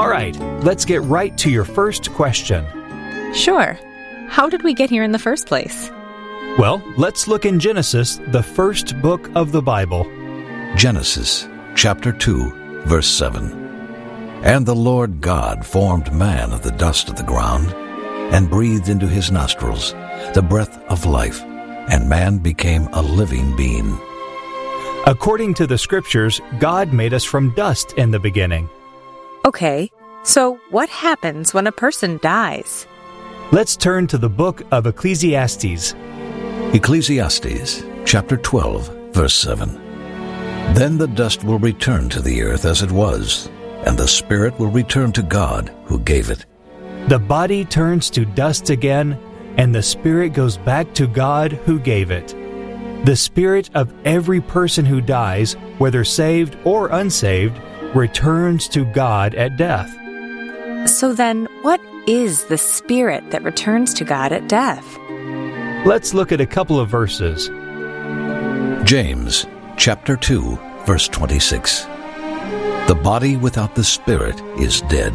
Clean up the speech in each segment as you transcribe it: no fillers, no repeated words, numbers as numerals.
All right, let's get right to your first question. Sure. How did we get here in the first place? Well, let's look in Genesis, the first book of the Bible. Genesis, chapter 2, verse 7. And the Lord God formed man of the dust of the ground, and breathed into his nostrils the breath of life, and man became a living being. According to the Scriptures, God made us from dust in the beginning. Okay, so what happens when a person dies? Let's turn to the book of Ecclesiastes. Ecclesiastes, chapter 12, verse 7. Then the dust will return to the earth as it was, and the spirit will return to God who gave it. The body turns to dust again, and the spirit goes back to God who gave it. The spirit of every person who dies, whether saved or unsaved, returns to God at death. So then, what is the spirit that returns to God at death? Let's look at a couple of verses. James, chapter 2, verse 26. The body without the spirit is dead.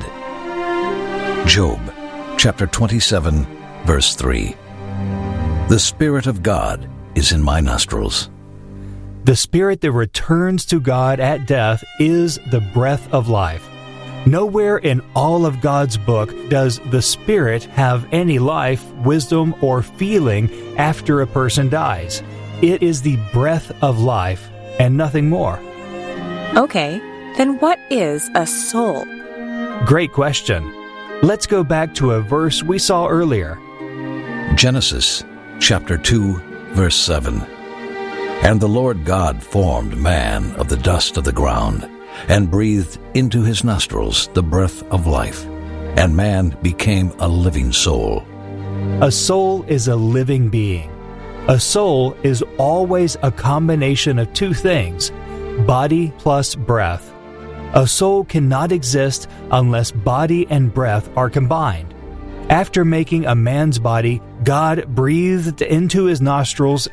Job, chapter 27, verse 3. The Spirit of God is in my nostrils. The spirit that returns to God at death is the breath of life. Nowhere in all of God's book does the Spirit have any life, wisdom, or feeling after a person dies. It is the breath of life and nothing more. Okay, then what is a soul? Great question. Let's go back to a verse we saw earlier. Genesis, chapter 2, verse 7. And the Lord God formed man of the dust of the ground, and breathed into his nostrils the breath of life, and man became a living soul. A soul is a living being. A soul is always a combination of two things, body plus breath. A soul cannot exist unless body and breath are combined. After making a man's body, God breathed into his nostrils